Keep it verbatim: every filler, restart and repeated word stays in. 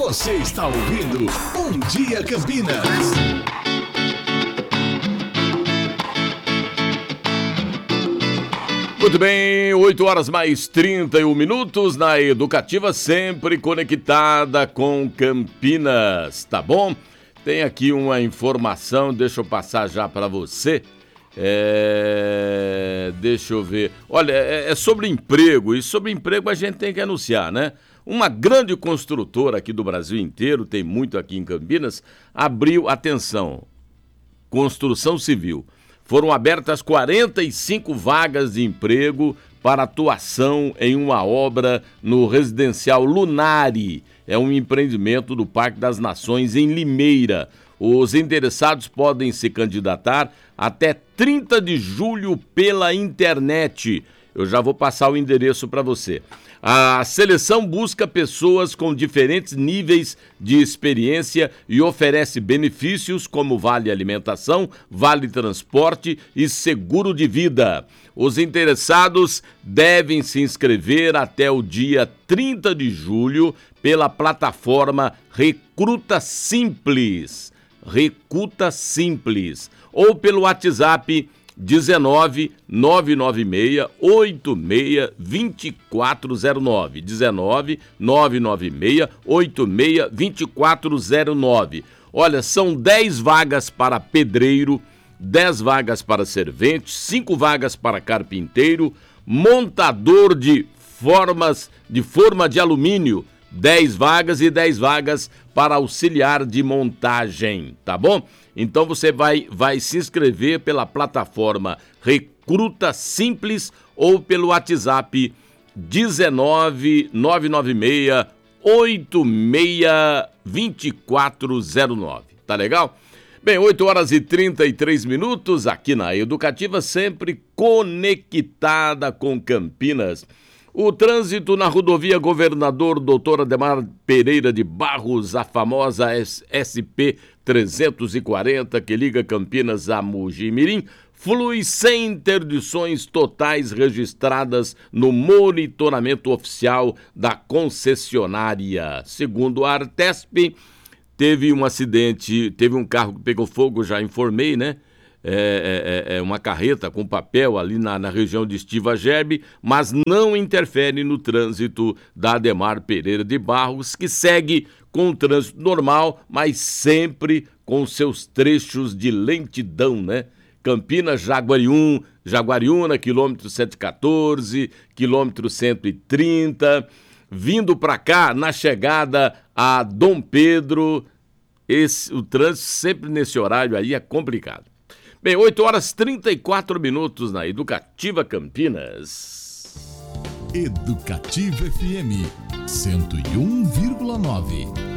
Você está ouvindo Bom Dia Campinas. Muito bem, oito horas mais trinta e um minutos na Educativa, sempre conectada com Campinas, tá bom? Tem aqui uma informação, deixa eu passar já para você. É... Deixa eu ver. Olha, é, é sobre emprego, e sobre emprego a gente tem que anunciar, né? Uma grande construtora aqui do Brasil inteiro, tem muito aqui em Campinas, abriu, atenção, construção civil. Foram abertas quarenta e cinco vagas de emprego para atuação em uma obra no residencial Lunari. É um empreendimento do Parque das Nações em Limeira. Os interessados podem se candidatar até trinta de julho pela internet. Eu já vou passar o endereço para você. A seleção busca pessoas com diferentes níveis de experiência e oferece benefícios como vale alimentação, vale transporte e seguro de vida. Os interessados devem se inscrever até o dia trinta de julho pela plataforma Recruta Simples, Recruta Simples, ou pelo WhatsApp dezenove, nove nove seis, oito seis, dois quatro zero nove. dezenove, nove nove seis, oito seis, dois quatro zero nove. Olha, são dez vagas para pedreiro, dez vagas para servente, cinco vagas para carpinteiro, montador de formas de forma de alumínio, dez vagas e dez vagas para auxiliar de montagem, tá bom? Então você vai, vai se inscrever pela plataforma Recruta Simples ou pelo WhatsApp dezenove, nove nove seis, oito seis, dois quatro zero nove. Tá legal? Bem, oito horas e trinta e três minutos aqui na Educativa, sempre conectada com Campinas. O trânsito na rodovia Governador doutor Ademar Pereira de Barros, a famosa S P trezentos e quarenta, que liga Campinas a Mogi-mirim, flui sem interdições totais registradas no monitoramento oficial da concessionária. Segundo a Artesp, teve um acidente, teve um carro que pegou fogo, já informei, né? É, é, é uma carreta com papel ali na, na região de Estiva Gerbe, mas não interfere no trânsito da Ademar Pereira de Barros, que segue com o trânsito normal, mas sempre com seus trechos de lentidão, né? Campinas, Jaguariúna, Jaguariúna, quilômetro cento e quatorze, quilômetro cento e trinta, vindo para cá, na chegada a Dom Pedro, esse, o trânsito sempre nesse horário aí é complicado. Bem, oito horas e trinta e quatro minutos na Educativa Campinas. Educativa F M cento e um vírgula nove.